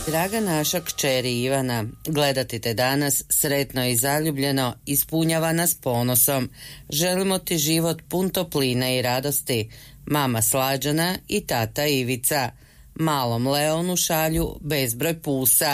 Draga naša kćeri Ivana, gledati te danas sretno i zaljubljeno ispunjava nas ponosom. Želimo ti život pun topline i radosti. Mama Slađana i tata Ivica. Malom Leonu šalju bezbroj pusa.